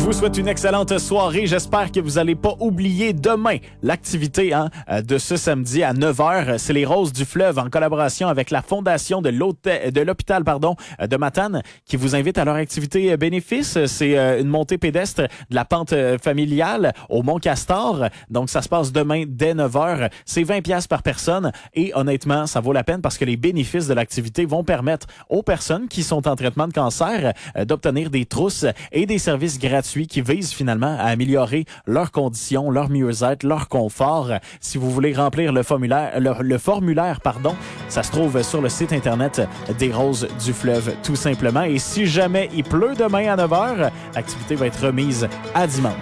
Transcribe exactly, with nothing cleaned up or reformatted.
vous souhaite une excellente soirée. J'espère que vous n'allez pas oublier demain l'activité hein, de ce samedi à neuf heures. C'est les Roses du Fleuve en collaboration avec la Fondation de l'hôpital pardon, de Matane qui vous invite à leur activité bénéfice. C'est une montée pédestre de la pente familiale au Mont-Castor. Donc, ça se passe demain dès neuf heures. C'est vingt dollars par personne et honnêtement, ça vaut la peine parce que les bénéfices de l'activité vont permettre aux personnes qui sont en traitement de cancer euh, d'obtenir des trousses et des services gratuits qui visent finalement à améliorer leurs conditions, leur mieux-être, leur confort. Si vous voulez remplir le formulaire, le, le formulaire, pardon, ça se trouve sur le site internet des Roses du Fleuve, tout simplement. Et si jamais il pleut demain à neuf heures, l'activité va être remise à dimanche.